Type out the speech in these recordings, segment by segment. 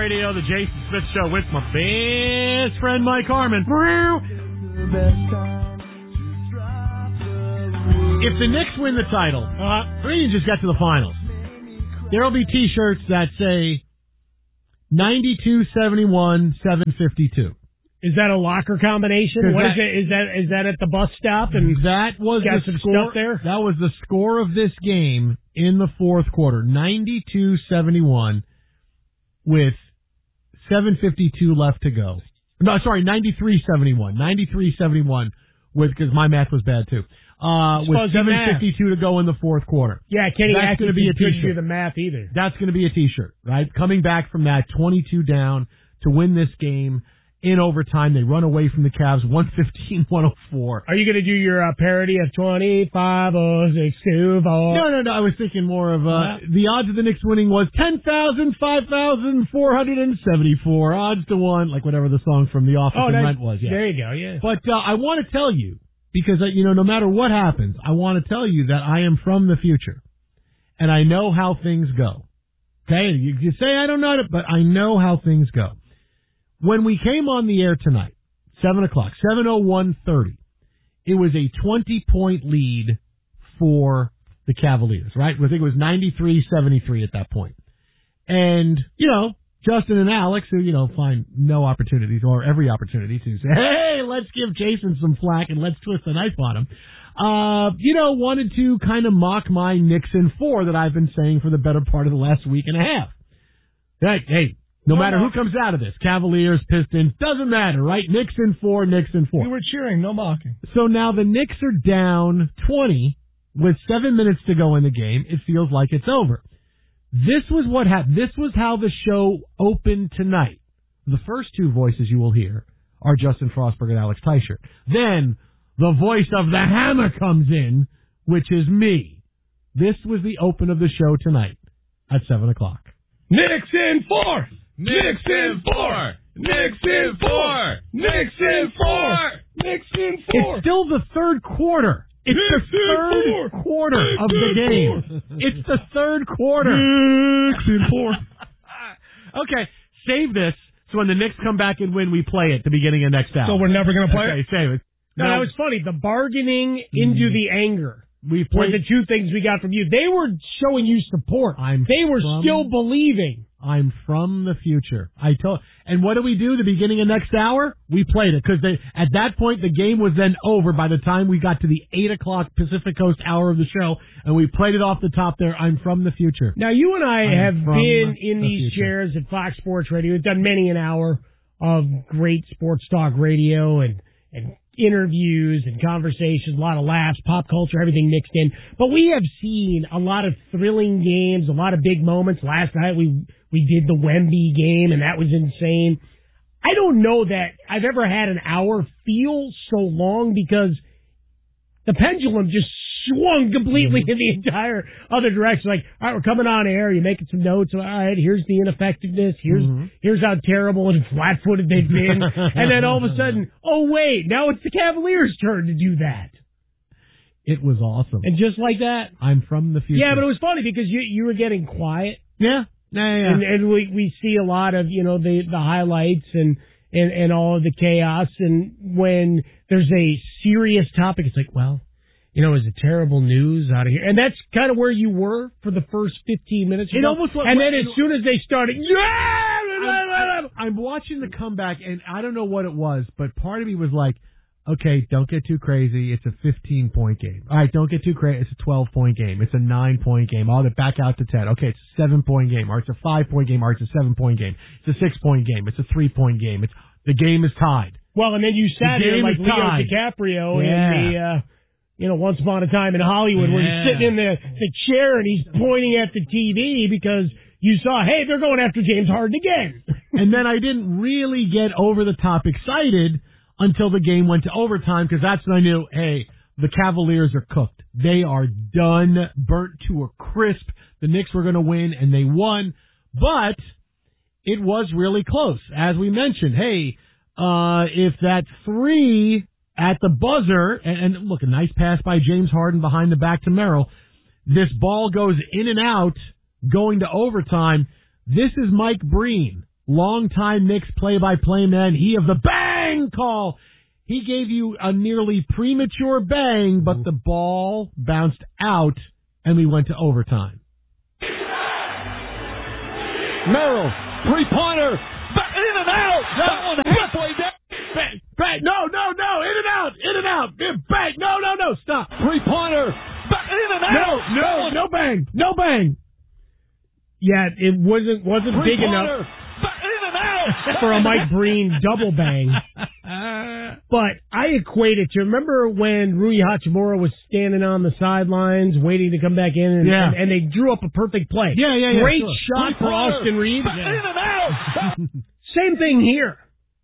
Radio, the Jason Smith Show with my best friend Mike Harmon. If the Knicks win the title, we just got to the finals, there will be T-shirts that say 92-71, 752. Is that a locker combination? What is it? Is that at the bus stop? And that was got the some score stuff there? That was the score of this game in the fourth quarter, 92-71, with 7:52 left to go. No, sorry, 93-71. 93-71 because my math was bad too. With 7:52 to go in the fourth quarter. Yeah, Kenny that's going to be a couldn't T-shirt. do the math either. That's going to be a T-shirt, right? Coming back from that 22 down to win this game in overtime. They run away from the Cavs 115-104. Are you going to do your parody of 25-06-24? No. I was thinking more of the odds of the Knicks winning was 10,000, 5,474. Odds to one, like whatever the song from The Office and Rent was. Yeah. There you go, yeah. But I want to tell you, because, no matter what happens, I want to tell you that I am from the future. And I know how things go. Okay? You say I don't know it, but I know how things go. When we came on the air tonight, 7 o'clock, 7:01:30, it was a 20-point lead for the Cavaliers, right? I think it was 93-73 at that point. And, Justin and Alex, who, find no opportunities or every opportunity to say, hey, let's give Jason some flack and let's twist the knife on him, wanted to kind of mock my Knicks in 4 that I've been saying for the better part of the last week and a half. Hey, no matter who comes out of this, Cavaliers, Pistons, doesn't matter, right? Knicks in 4. We were cheering, no mocking. So now the Knicks are down 20 with 7 minutes to go in the game. It feels like it's over. This was what happened. This was how the show opened tonight. The first two voices you will hear are Justin Frostberg and Alex Teicher. Then the voice of the Hammer comes in, which is me. This was the open of the show tonight at 7 o'clock. Knicks in 4! Knicks in 4! Knicks in 4! Knicks in 4! Knicks in 4! It's still the third quarter. It's the third quarter of the game. It's the third quarter. Knicks in 4. Okay, save this so when the Knicks come back and win, we play it at the beginning of next hour. So we're never going to play it? Save it. No, that was funny. The bargaining into the anger. We were the two things we got from you. They were showing you support. They were still believing. I'm from the future. And what do we do the beginning of next hour? We played it because at that point the game was then over by the time we got to the 8 o'clock Pacific Coast hour of the show, and we played it off the top there. I'm from the future. Now you and I have been in these chairs at Fox Sports Radio. We've done many an hour of great sports talk radio and interviews and conversations, a lot of laughs, pop culture, everything mixed in. But we have seen a lot of thrilling games, a lot of big moments. Last night we did the Wemby game, and that was insane. I don't know that I've ever had an hour feel so long because the pendulum just swung completely in the entire other direction. Like, all right, we're coming on air. You're making some notes. All right, here's the ineffectiveness. Here's how terrible and flat-footed they've been. And then all of a sudden, oh, wait, now it's the Cavaliers' turn to do that. It was awesome. And just like that. I'm from the future. Yeah, but it was funny because you were getting quiet. Yeah. And we see a lot of, the highlights and all of the chaos. And when there's a serious topic, it's like, well, is it terrible news out of here? And that's kind of where you were for the first 15 minutes. And then as soon as they started, I'm watching the comeback, and I don't know what it was, but part of me was like, okay, don't get too crazy. It's a 15-point game. All right, don't get too crazy. It's a 12-point game. It's a 9-point game. I'll get back out to 10. Okay, it's a 7-point game, or it's a 5-point game, or it's a 7-point game. It's a 6-point game. It's a 3-point game. The game is tied. Well, and then you sat there like Leo DiCaprio in the... Once Upon a Time in Hollywood, where he's sitting in the chair and he's pointing at the TV because you saw, hey, they're going after James Harden again. And then I didn't really get over the top excited until the game went to overtime, because that's when I knew, hey, the Cavaliers are cooked. They are done, burnt to a crisp. The Knicks were going to win, and they won. But it was really close. As we mentioned, hey, if that three at the buzzer, and look, a nice pass by James Harden behind the back to Merrill, this ball goes in and out, going to overtime. This is Mike Breen longtime Knicks play-by-play man, he of the bang call. He gave you a nearly premature bang, but the ball bounced out, and we went to overtime. Merrill, three-pointer, in and out. That one halfway down. Bang, bang, no, in and out. Bang, no, stop. Three-pointer, in and out. No bang. Yeah, it wasn't big enough for a Mike Breen double bang. But I equate it to, remember when Rui Hachimura was standing on the sidelines waiting to come back in and they drew up a perfect play. Yeah. Great shot for Austin Reeves. In and out. Same thing here.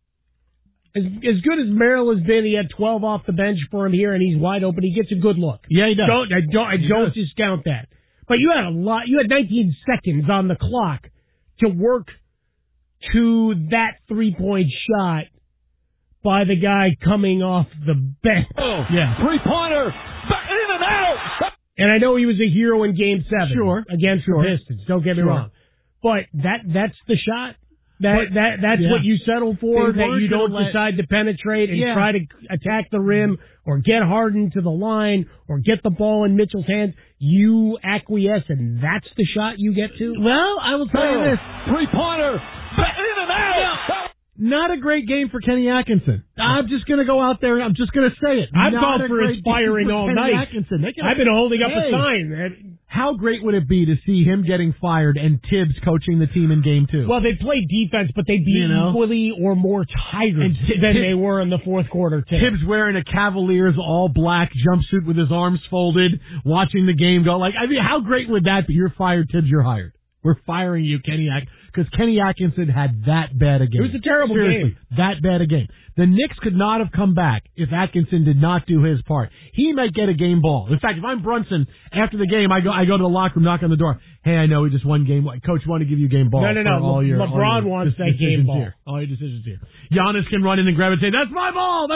As good as Merrill has been, he had 12 off the bench for him here, and he's wide open. He gets a good look. Yeah, he does. I don't discount that. But you had 19 seconds on the clock to work to that 3-point shot by the guy coming off the bench. Oh, yeah. Three-pointer, in and out. And I know he was a hero in Game 7 against the Pistons. Don't get me wrong. But that's the shot. That's what you settle for, that you don't decide to penetrate and try to attack the rim or get Harden to the line or get the ball in Mitchell's hands. You acquiesce, and that's the shot you get to? Well, I will tell you this. Three-pointer, in and out. Not a great game for Kenny Atkinson. I'm just going to go out there and I'm just going to say it. I've called for his firing all night. I've been holding up a sign. How great would it be to see him getting fired and Tibbs coaching the team in Game 2? Well, they played defense, but they'd be equally or more tired than they were in the fourth quarter. Tibbs wearing a Cavaliers all-black jumpsuit with his arms folded, watching the game go. How great would that be? You're fired, Tibbs, you're hired. We're firing you, Kenny Atkinson, because Kenny Atkinson had that bad a game. It was a terrible game. That bad a game. The Knicks could not have come back if Atkinson did not do his part. He might get a game ball. In fact, if I'm Brunson, after the game, I go to the locker room, knock on the door. Hey, I know we just won game. Coach wanted to give you a game ball. No. LeBron wants that game ball. Here. All your decisions here. Giannis can run in and grab it and say, that's my ball.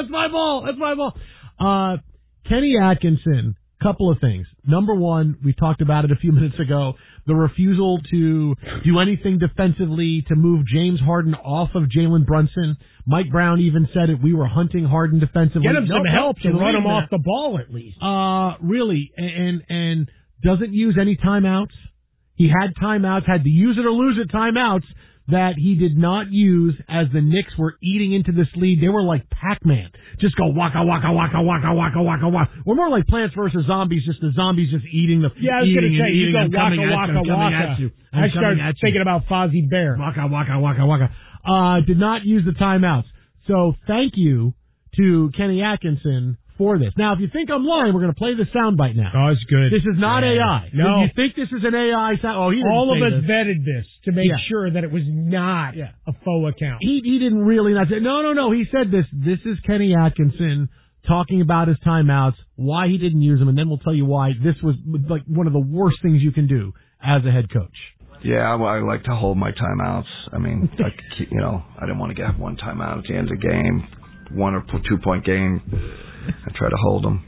Kenny Atkinson, couple of things. Number one, we talked about it a few minutes ago, the refusal to do anything defensively to move James Harden off of Jalen Brunson. Mike Brown even said it. We were hunting Harden defensively. Get him some help to run him off the ball at least. Really, and doesn't use any timeouts. He had timeouts, had to use it or lose it timeouts that he did not use as the Knicks were eating into this lead. They were like Pac-Man. Just go waka, waka, waka, waka, waka, waka, waka. We're more like Plants vs. Zombies, just the zombies just eating the I was going to say, you go waka, waka, waka. I started thinking about Fozzie Bear. Waka, waka, waka, waka. Did not use the timeouts. So thank you to Kenny Atkinson for this. Now, if you think I'm lying, we're going to play the soundbite now. Oh, it's good. This is not AI. No. If you think this is an AI sound, all of us vetted this to make sure that it was not a faux account. He didn't really not say, no. He said this. This is Kenny Atkinson talking about his timeouts, why he didn't use them, and then we'll tell you why this was like one of the worst things you can do as a head coach. Yeah, well, I like to hold my timeouts. I mean, I didn't want to get one timeout at the end of the game, 1 or 2 point game. I try to hold them,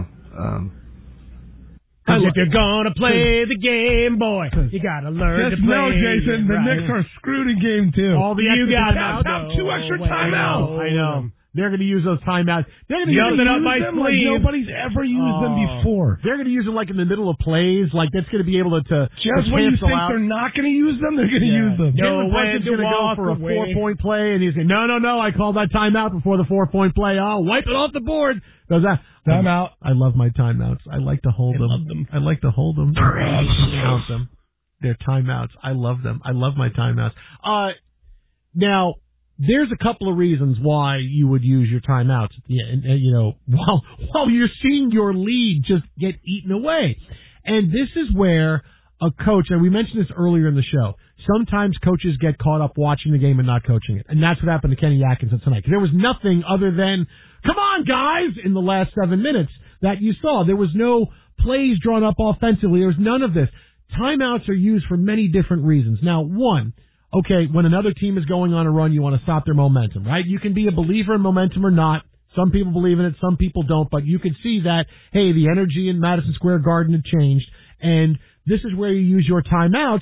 Because if you're going to play the game, boy, you got to learn to play. No, Jason, the Knicks are screwed in Game 2. You got about 2 extra timeouts. I know. They're going to use those timeouts. They're going to use them like nobody's ever used them before. They're going to use them like in the middle of plays. Like that's going to be able to just when you think they're not going to use them, they're going to use them. Jalen Brunson's going to go for a 4-point play, and he's going, no, I called that timeout before the 4-point play. I'll wipe it off the board. Does that timeout? I love my timeouts. I like to hold them. Love them. I like to hold them. Count them. They're timeouts. I love them. I love my timeouts. Now. There's a couple of reasons why you would use your timeouts. While you're seeing your lead just get eaten away. And this is where a coach, and we mentioned this earlier in the show, sometimes coaches get caught up watching the game and not coaching it. And that's what happened to Kenny Atkinson tonight. There was nothing other than, come on, guys, in the last 7 minutes that you saw. There was no plays drawn up offensively. There was none of this. Timeouts are used for many different reasons. Now, one, okay, when another team is going on a run, you want to stop their momentum, right? You can be a believer in momentum or not. Some people believe in it, some people don't, but you can see that, hey, the energy in Madison Square Garden had changed, and this is where you use your timeouts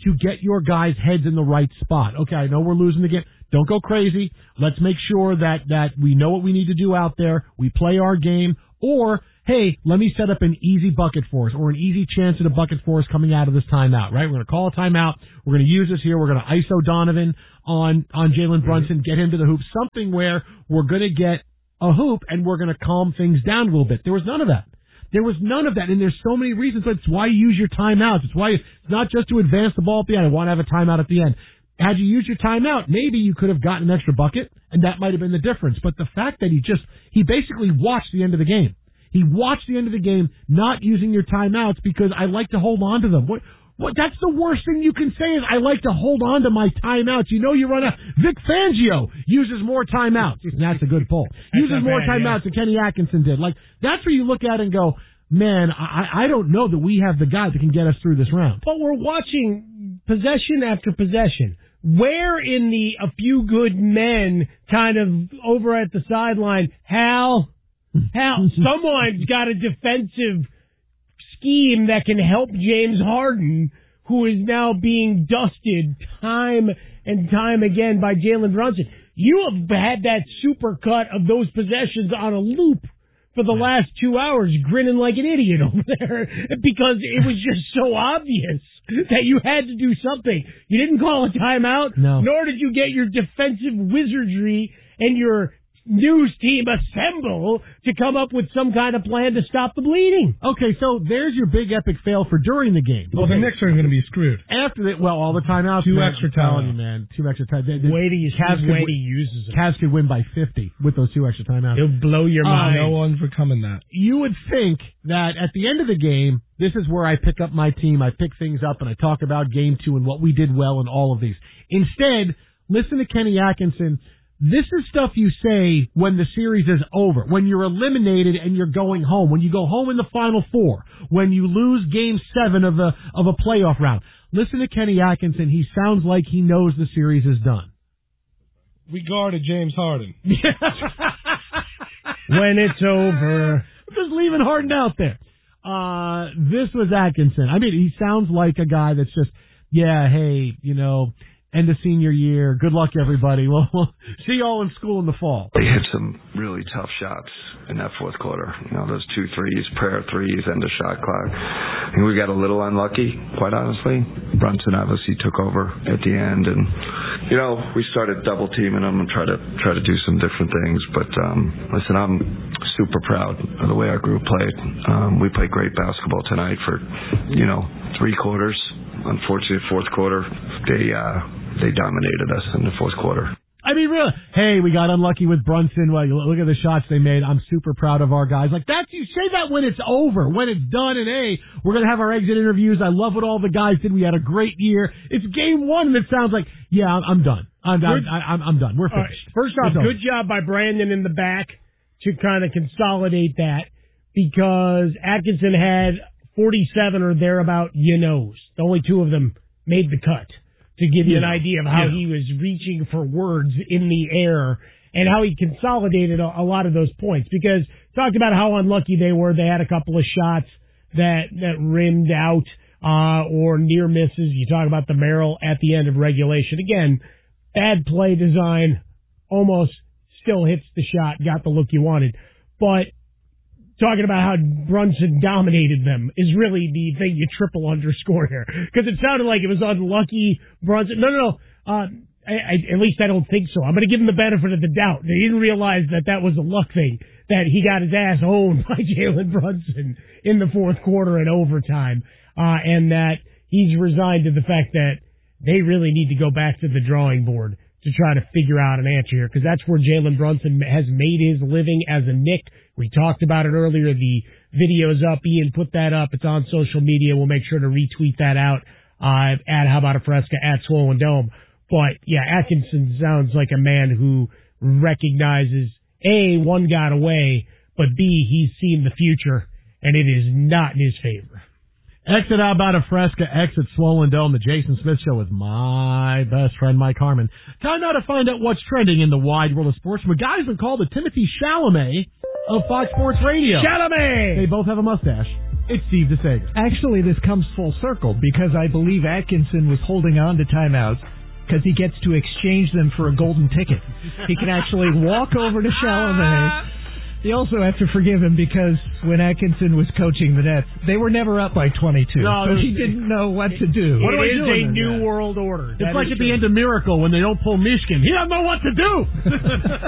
to get your guys' heads in the right spot. Okay, I know we're losing the game. Don't go crazy. Let's make sure that we know what we need to do out there. We play our game. Or, hey, let me set up an easy bucket for us or an easy chance at a bucket for us coming out of this timeout, right? We're going to call a timeout. We're going to use this here. We're going to ISO Donovan on Jalen Brunson, get him to the hoop, something where we're going to get a hoop and we're going to calm things down a little bit. There was none of that. There was none of that, and there's so many reasons. It's why you use your timeouts. It's why it's not just to advance the ball at the end. I want to have a timeout at the end. Had you used your timeout, maybe you could have gotten an extra bucket, and that might have been the difference. But the fact that he basically watched the end of the game. He watched the end of the game not using your timeouts because I like to hold on to them. What? That's the worst thing you can say is I like to hold on to my timeouts. You know you run out. Vic Fangio uses more timeouts. And that's a good poll. Uses more timeouts than Kenny Atkinson did. Like, that's where you look at it and go, man, I don't know that we have the guys that can get us through this round. But we're watching possession after possession. Where in the A Few Good Men kind of over at the sideline, Hal, someone's got a defensive scheme that can help James Harden, who is now being dusted time and time again by Jalen Brunson. You have had that super cut of those possessions on a loop for the last 2 hours, grinning like an idiot over there because it was just so obvious that you had to do something. You didn't call a timeout, nor did you get your defensive wizardry and your news team assemble to come up with some kind of plan to stop the bleeding. Okay, so there's your big epic fail for during the game. Well, the Knicks are going to be screwed. After that, all the timeouts. Two extra timeouts. Man, 2 extra timeouts. Wait till you see when he uses them. Cavs could win by 50 with those 2 extra timeouts. It'll blow your mind. No one's becoming that. You would think that at the end of the game, this is where I pick up my team, I pick things up, and I talk about Game 2 and what we did well in all of these. Instead, listen to Kenny Atkinson. This is stuff you say when the series is over, when you're eliminated and you're going home, when you go home in the Final Four, when you lose Game 7 of a playoff round. Listen to Kenny Atkinson. He sounds like he knows the series is done. We guarded James Harden. When it's over. Just leaving Harden out there. This was Atkinson. I mean, he sounds like a guy that's just, end of senior year. Good luck, everybody. We'll see you all in school in the fall. They hit some really tough shots in that fourth quarter. Those 2 threes, prayer threes, end of shot clock. I think we got a little unlucky, quite honestly. Brunson obviously took over at the end, and we started double teaming them and try to do some different things. But listen, I'm super proud of the way our group played. We played great basketball tonight for 3 quarters. Unfortunately, fourth quarter, they dominated us in the fourth quarter. I mean, really, hey, we got unlucky with Brunson. Well, look at the shots they made. I'm super proud of our guys. Like, you say that when it's over, when it's done, and hey, we're going to have our exit interviews. I love what all the guys did. We had a great year. It's Game 1, and it sounds like, yeah, I'm done. I'm done. We're finished. First off, good job by Brandon in the back to kind of consolidate that because Atkinson had 47 or thereabout you-knows. The only 2 of them made the cut to give you an idea of how he was reaching for words in the air and how he consolidated a lot of those points. Because talked about how unlucky they were. They had a couple of shots that rimmed out or near misses. You talk about the Merrill at the end of regulation. Again, bad play design, almost still hits the shot, got the look you wanted. But talking about how Brunson dominated them is really the thing you triple underscore here. Because it sounded like it was unlucky Brunson. No. At least I don't think so. I'm going to give him the benefit of the doubt. They didn't realize that was a luck thing, that he got his ass owned by Jalen Brunson in the fourth quarter and overtime, and that he's resigned to the fact that they really need to go back to the drawing board to try to figure out an answer here, because that's where Jalen Brunson has made his living as a Knick. We talked about it earlier. The video's up. Ian put that up. It's on social media. We'll make sure to retweet that out at How About a Fresca, at Swollen Dome. But, yeah, Atkinson sounds like a man who recognizes, A, one got away, but B, he's seen the future, and it is not in his favor. Exit How About a Fresca, exit Swollen Dome. The Jason Smith Show with my best friend, Mike Harmon. Time now to find out what's trending in the wide world of sports. A guy's been called the Timothy Chalamet of Fox Sports Radio. Chalamet! They both have a mustache. It's Steve DeSager. Actually, this comes full circle because I believe Atkinson was holding on to timeouts because he gets to exchange them for a golden ticket. He can actually walk over to Chalamet. You also have to forgive him because when Atkinson was coaching the Nets, they were never up by 22, so he didn't know what to do. It is a new world order. It's like at the end of Miracle when they don't pull Mishkin. He doesn't know what to do.